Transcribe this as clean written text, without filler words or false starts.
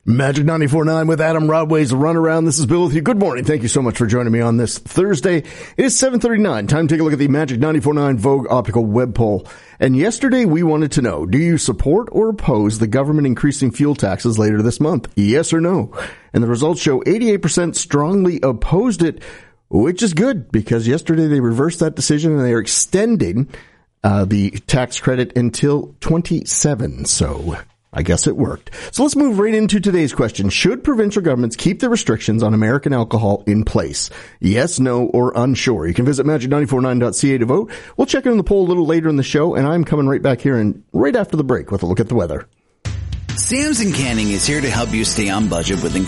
Magic 94.9 with Adam Rodway's Runaround. This is Bill with you. Good morning. Thank you so much for joining me on this Thursday. It is 7:39. Time to take a look at the Magic 94.9 Vogue Optical Web Poll. And yesterday we wanted to know, do you support or oppose the government increasing fuel taxes later this month? Yes or no? And the results show 88% strongly opposed it, which is good because yesterday they reversed that decision and they are extending the tax credit until 27. So I guess it worked. So let's move right into today's question. Should provincial governments keep the restrictions on American alcohol in place? Yes, no, or unsure? You can visit magic949.ca to vote. We'll check in on the poll a little later in the show, and I'm coming right back here and right after the break with a look at the weather. Samson Canning is here to help you stay on budget with incredible